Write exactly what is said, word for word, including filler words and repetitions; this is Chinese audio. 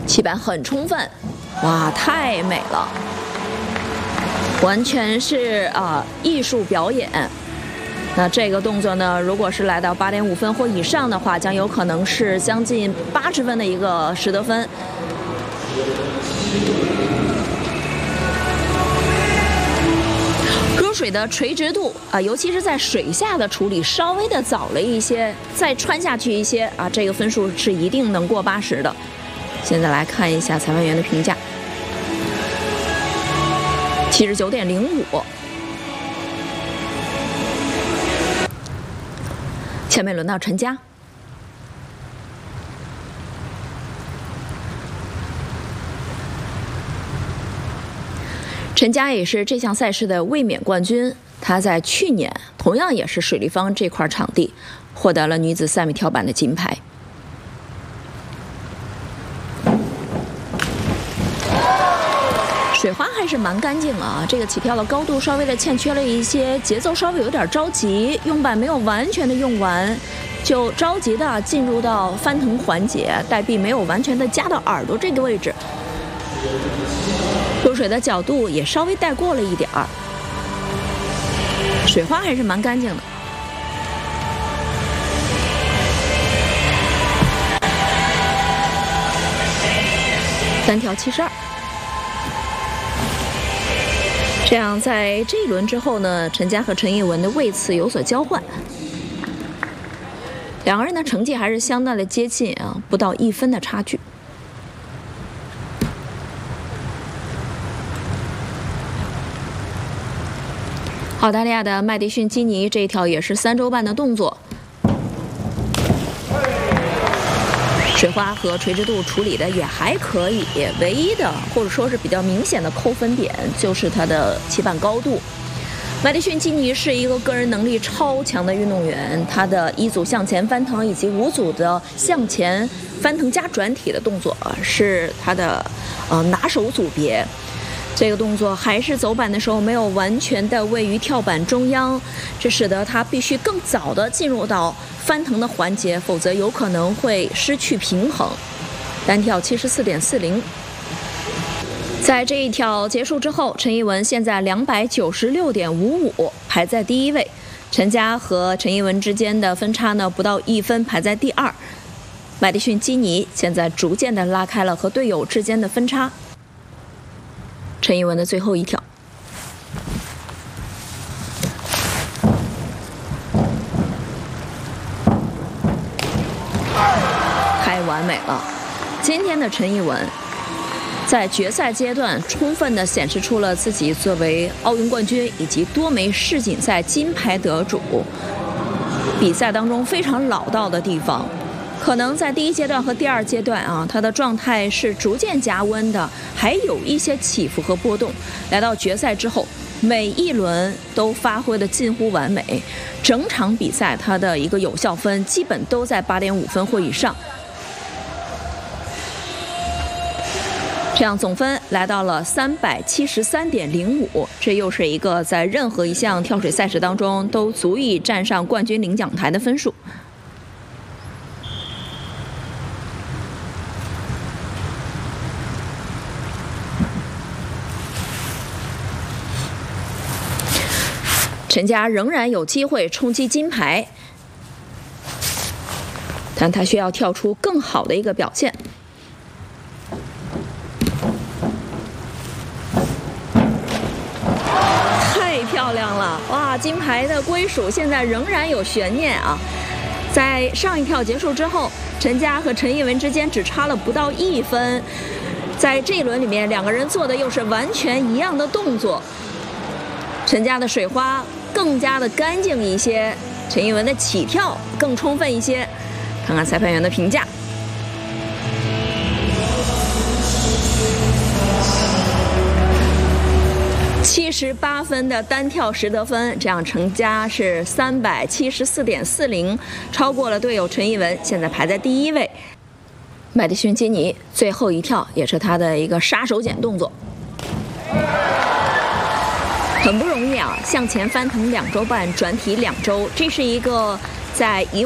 起板很充分，哇，太美了，完全是啊、呃、艺术表演。那这个动作呢，如果是来到八点五分或以上的话，将有可能是将近八十分的一个实得分。入水的垂直度啊、呃，尤其是在水下的处理稍微的早了一些，再穿下去一些啊，这个分数是一定能过八十的。现在来看一下裁判员的评价，七十九点零五。下面轮到陈佳。陈佳也是这项赛事的卫冕冠军，她在去年同样也是水立方这块场地获得了女子三米跳板的金牌。水花还是蛮干净啊，这个起跳的高度稍微的欠缺了一些，节奏稍微有点着急，用板没有完全的用完，就着急的进入到翻腾环节，带臂没有完全的夹到耳朵这个位置，入水的角度也稍微带过了一点儿，水花还是蛮干净的。单跳七十二。这样，在这一轮之后呢，陈佳和陈艺文的位次有所交换，两个人的成绩还是相当的接近啊，不到一分的差距。澳大利亚的麦迪逊基尼这一条也是三周半的动作，水花和垂直度处理的也还可以，唯一的或者说是比较明显的扣分点就是它的起板高度。麦迪逊基尼是一个个人能力超强的运动员，他的一组向前翻腾以及五组的向前翻腾加转体的动作是他的呃拿手组别。这个动作还是走板的时候没有完全的位于跳板中央，这使得他必须更早的进入到翻腾的环节，否则有可能会失去平衡。单跳七十四点四零。在这一跳结束之后，陈艺文现在两百九十六点五五，排在第一位。陈佳和陈艺文之间的分差呢不到一分，排在第二。麦迪逊基尼现在逐渐的拉开了和队友之间的分差。陈艺文的最后一跳，太完美了。今天的陈艺文在决赛阶段充分地显示出了自己作为奥运冠军以及多枚世锦赛金牌得主比赛当中非常老道的地方。可能在第一阶段和第二阶段啊，他的状态是逐渐加温的，还有一些起伏和波动。来到决赛之后，每一轮都发挥的近乎完美，整场比赛他的一个有效分基本都在八点五分或以上。这样总分来到了三百七十三点零五，这又是一个在任何一项跳水赛事当中都足以站上冠军领奖台的分数。陈佳仍然有机会冲击金牌，但他需要跳出更好的一个表现。太漂亮了！哇，金牌的归属现在仍然有悬念啊！在上一跳结束之后，陈佳和陈艺文之间只差了不到一分，在这一轮里面，两个人做的又是完全一样的动作。陈佳的水花更加的干净一些，陈艺文的起跳更充分一些。看看裁判员的评价。七十八分的单跳实得分，这样陈佳是三百七十四点四零，超过了队友陈艺文，现在排在第一位。麦迪逊基尼最后一跳也是他的一个杀手锏动作。很不容易啊，向前翻腾两周半，转体两周，这是一个在以